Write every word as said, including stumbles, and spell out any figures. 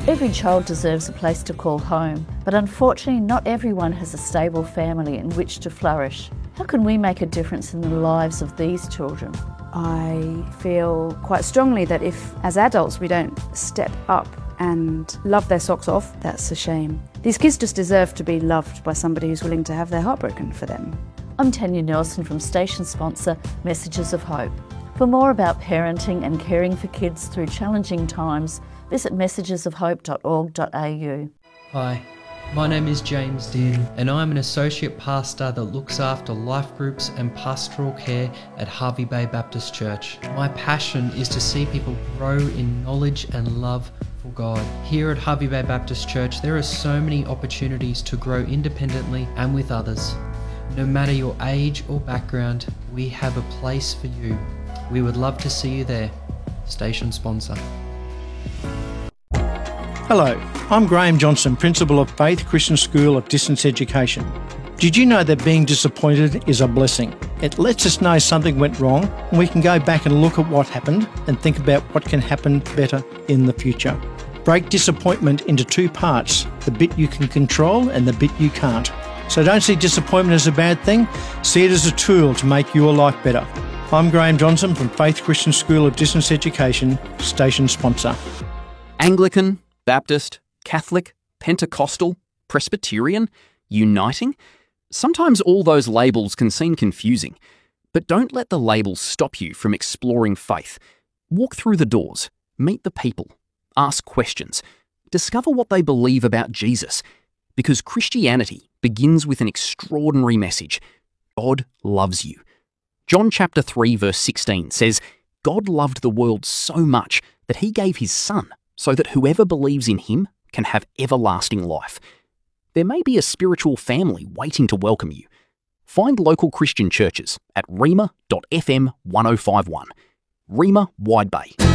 Every child deserves a place to call home, but unfortunately not everyone has a stable family in which to flourish. How can we make a difference in the lives of these children? I feel quite strongly that if, as adults, we don't step up and love their socks off, that's a shame. These kids just deserve to be loved by somebody who's willing to have their heart broken for them. I'm Tanya Nelson from station sponsor Messages of Hope. For more about parenting and caring for kids through challenging times, visit messages of hope dot org dot a u. Hi, my name is James Dean and I'm an associate pastor that looks after life groups and pastoral care at Hervey Bay Baptist Church. My passion is to see people grow in knowledge and love for God. Here at Hervey Bay Baptist Church, there are so many opportunities to grow independently and with others. No matter your age or background, we have a place for you. We would love to see you there. Station sponsor. Hello, I'm Graham Johnson, Principal of Faith Christian School of Distance Education. Did you know that being disappointed is a blessing? It lets us know something went wrong and we can go back and look at what happened and think about what can happen better in the future. Break disappointment into two parts, the bit you can control and the bit you can't. So don't see disappointment as a bad thing, see it as a tool to make your life better. I'm Graham Johnson from Faith Christian School of Distance Education, station sponsor. Anglican, Baptist, Catholic, Pentecostal, Presbyterian, Uniting? Sometimes all those labels can seem confusing, but don't let the labels stop you from exploring faith. Walk through the doors, meet the people, ask questions, discover what they believe about Jesus, because Christianity begins with an extraordinary message. God loves you. John chapter three verse sixteen says, God loved the world so much that he gave his Son, so that whoever believes in him can have everlasting life. There may be a spiritual family waiting to welcome you. Find local Christian churches at rhema dot f m ten fifty-one. Rhema Wide Bay.